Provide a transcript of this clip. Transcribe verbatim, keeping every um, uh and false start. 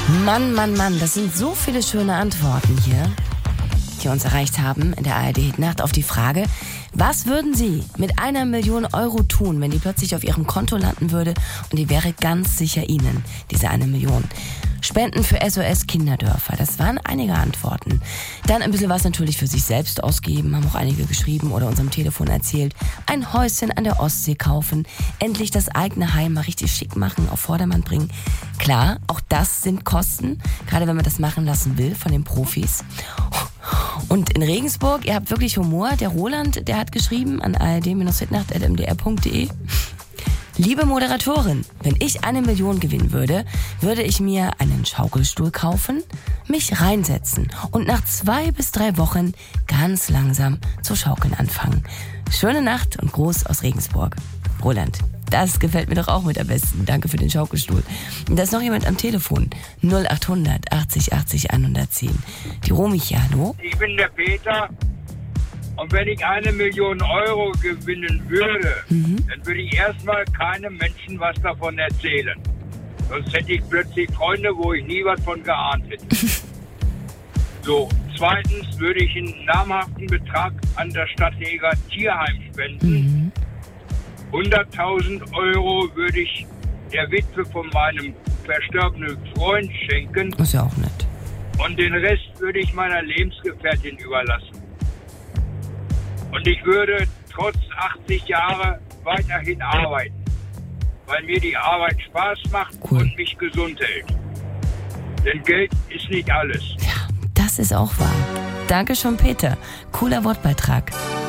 Mann, Mann, Mann, das sind so viele schöne Antworten hier, die uns erreicht haben in der A R D-Hitnacht auf die Frage, was würden Sie mit einer Million Euro tun, wenn die plötzlich auf Ihrem Konto landen würde und die wäre ganz sicher Ihnen, diese eine Million. Spenden für S O S Kinderdörfer, das waren einige Antworten. Dann ein bisschen was natürlich für sich selbst ausgeben, haben auch einige geschrieben oder unserem Telefon erzählt. Ein Häuschen an der Ostsee kaufen, endlich das eigene Heim mal richtig schick machen, auf Vordermann bringen. Klar, auch das sind Kosten, gerade wenn man das machen lassen will von den Profis. Und in Regensburg, ihr habt wirklich Humor, der Roland, der hat geschrieben an a r d hitnacht at m d r punkt d e. Liebe Moderatorin, wenn ich eine Million gewinnen würde, würde ich mir einen Schaukelstuhl kaufen, mich reinsetzen und nach zwei bis drei Wochen ganz langsam zu schaukeln anfangen. Schöne Nacht und Gruß aus Regensburg. Roland, das gefällt mir doch auch mit am besten. Danke für den Schaukelstuhl. Und da ist noch jemand am Telefon. null achthundert achtzig achtzig hundertzehn. Die Romi hier, hallo? Ich bin der Peter. Und wenn ich eine Million Euro gewinnen würde, mhm. dann würde ich erstmal keinem Menschen was davon erzählen. Sonst hätte ich plötzlich Freunde, wo ich nie was von geahnt hätte. So, zweitens würde ich einen namhaften Betrag an das Stadtjäger Tierheim spenden. Mhm. hunderttausend Euro würde ich der Witwe von meinem verstorbenen Freund schenken. Ist ja auch nett. Und den Rest würde ich meiner Lebensgefährtin überlassen. Und ich würde trotz achtzig Jahre weiterhin arbeiten, weil mir die Arbeit Spaß macht cool. und mich gesund hält. Denn Geld ist nicht alles. Ja, das ist auch wahr. Danke schon, Peter. Cooler Wortbeitrag.